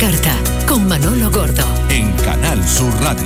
carta, con Manolo Gordo. En Canal Sur Radio.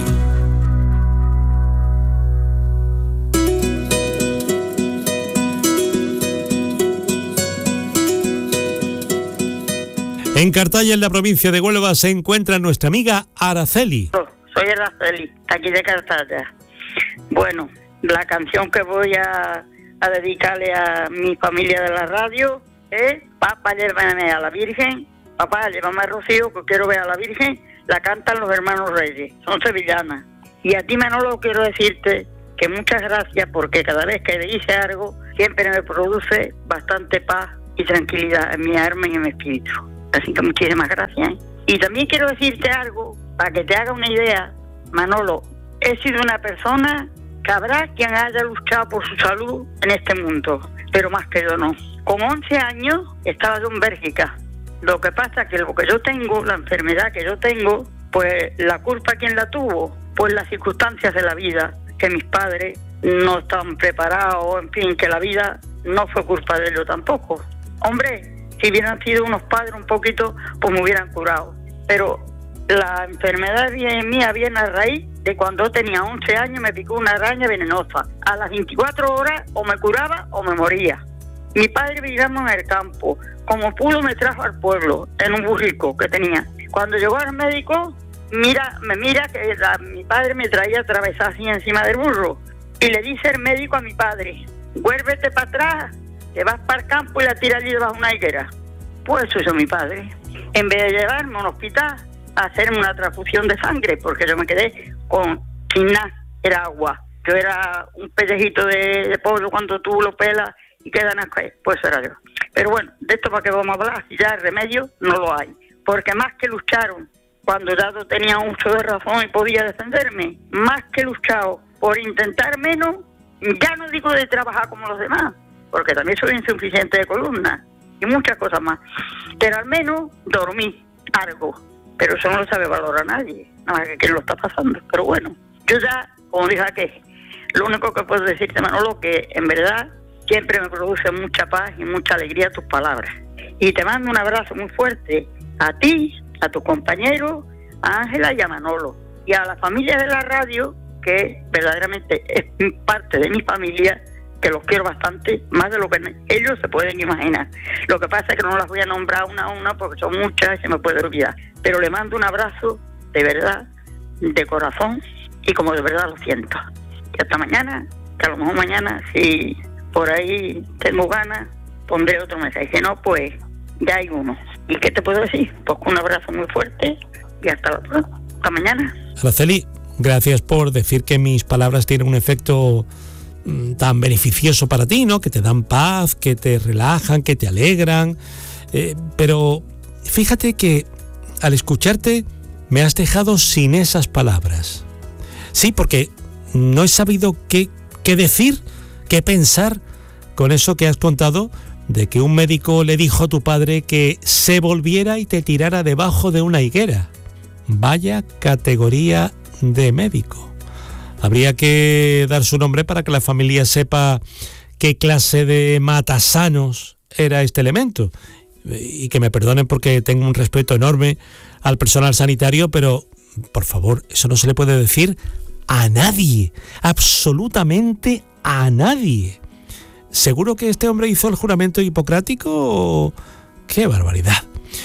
En Cartaya, en la provincia de Huelva, se encuentra nuestra amiga Araceli. Soy Araceli, aquí de Cartaya. Bueno, la canción que voy a dedicarle a mi familia de la radio es Papá, llévame a la Virgen. Papá, llévame a Rocío, que quiero ver a la Virgen. La cantan los hermanos Reyes, son sevillanas. Y a ti, Manolo, quiero decirte que muchas gracias, porque cada vez que le hice algo, siempre me produce bastante paz y tranquilidad en mi alma y en mi espíritu. Así que muchísimas gracias. Y también quiero decirte algo, para que te haga una idea, Manolo. He sido una persona que habrá quien haya luchado por su salud en este mundo, pero más que yo no. Con 11 años estaba yo en Bélgica. Lo que pasa es que lo que yo tengo, la enfermedad que yo tengo, pues la culpa, ¿quién la tuvo? Pues las circunstancias de la vida, que mis padres no estaban preparados, en fin, que la vida no fue culpa de ellos tampoco. Hombre, si hubieran sido unos padres un poquito, pues me hubieran curado. Pero la enfermedad mía viene a raíz de cuando tenía 11 años, me picó una araña venenosa. A las 24 horas o me curaba o me moría. Mi padre vivíamos en el campo. Como pudo me trajo al pueblo, en un burrico que tenía. Cuando llegó al médico, me mira que mi padre me traía atravesada así encima del burro. Y le dice el médico a mi padre: vuélvete para atrás, te vas para el campo y la tiras allí debajo de una higuera. Pues eso hizo mi padre. En vez de llevarme a un hospital a hacerme una transfusión de sangre, porque yo me quedé sin nada, era agua. Yo era un pellejito de pollo cuando tú lo pelas y quedan acá, pues era yo. Pero bueno, de esto para qué vamos a hablar, si ya el remedio no lo hay. Porque más que lucharon, cuando ya no tenía uso de razón y podía defenderme, más que luchado por intentar menos, ya no digo de trabajar como los demás, porque también soy insuficiente de columna y muchas cosas más. Pero al menos dormí algo. Pero eso no lo sabe valorar nadie, nada más que quien lo está pasando. Pero bueno, yo ya, como dije aquí, lo único que puedo decirte, Manolo, que en verdad siempre me produce mucha paz y mucha alegría tus palabras. Y te mando un abrazo muy fuerte a ti, a tu compañero, a Ángela y a Manolo. Y a la familia de la radio, que verdaderamente es parte de mi familia, que los quiero bastante, más de lo que ellos se pueden imaginar. Lo que pasa es que no las voy a nombrar una a una porque son muchas y se me puede olvidar. Pero le mando un abrazo de verdad, de corazón, y como de verdad lo siento. Y hasta mañana, que a lo mejor mañana, si por ahí tengo ganas, pondré otro mensaje. Si no, pues ya hay uno. ¿Y qué te puedo decir? Pues un abrazo muy fuerte y hasta mañana. Araceli, gracias por decir que mis palabras tienen un efecto tan beneficioso para ti, ¿no? Que te dan paz, que te relajan, que te alegran. Pero fíjate que al escucharte me has dejado sin esas palabras. Sí, porque no he sabido qué decir, qué pensar con eso que has contado de que un médico le dijo a tu padre que se volviera y te tirara debajo de una higuera. Vaya categoría de médico. Habría que dar su nombre para que la familia sepa qué clase de matasanos era este elemento. Y que me perdonen porque tengo un respeto enorme al personal sanitario, pero, por favor, eso no se le puede decir a nadie, absolutamente a nadie. ¿Seguro que este hombre hizo el juramento hipocrático? ¡Qué barbaridad!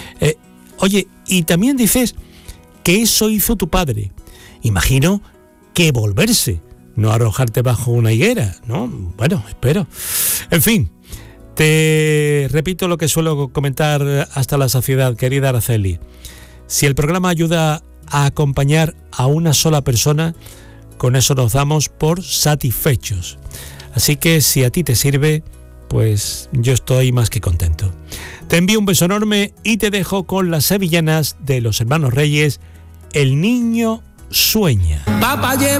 Oye, y también dices que eso hizo tu padre. Imagino que volverse, no arrojarte bajo una higuera, ¿no? Bueno, espero. En fin, te repito lo que suelo comentar hasta la saciedad, querida Araceli. Si el programa ayuda a acompañar a una sola persona, con eso nos damos por satisfechos. Así que si a ti te sirve, pues yo estoy más que contento. Te envío un beso enorme y te dejo con las sevillanas de los hermanos Reyes, El niño sueña. Papá,